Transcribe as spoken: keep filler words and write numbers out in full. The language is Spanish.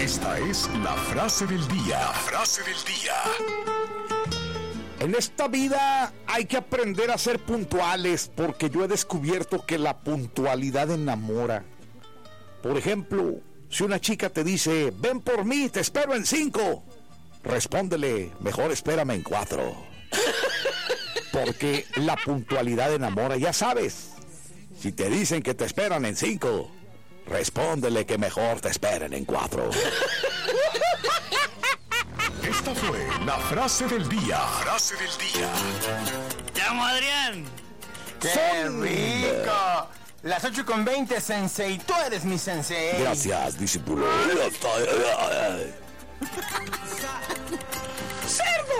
Esta es la frase del día. La frase del día. En esta vida hay que aprender a ser puntuales, porque yo he descubierto que la puntualidad enamora. Por ejemplo, si una chica te dice, ven por mí, te espero en cinco, respóndele, mejor espérame en cuatro. Porque la puntualidad enamora, ya sabes. Si te dicen que te esperan en cinco, respóndele que mejor te esperen en cuatro. Esta fue la frase del día. La frase del día. Te amo, Adrián. ¡Qué Son- rico! Las ocho con veinte, sensei. Tú eres mi sensei. Gracias, discípulo. ¡Cerdo!